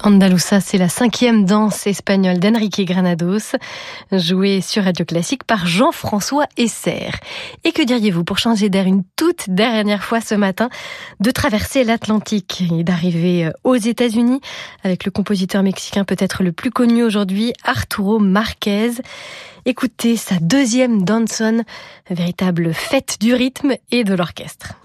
Andalusa, c'est la 5e danse espagnole d'Enrique Granados, jouée sur Radio Classique par Jean-François Esser. Et que diriez-vous pour changer d'air une toute dernière fois ce matin, de traverser l'Atlantique et d'arriver aux États-Unis avec le compositeur mexicain peut-être le plus connu aujourd'hui, Arturo Márquez. Écoutez sa 2e danzón, véritable fête du rythme et de l'orchestre.